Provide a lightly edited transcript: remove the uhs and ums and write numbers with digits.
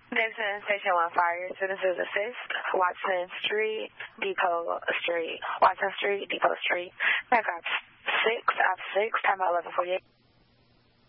Nixon, Station 1 Fire, citizens assist, Watson Street, Depot Street, Watson Street, Depot Street, Paragraph 6, Op 6, time about 11:48.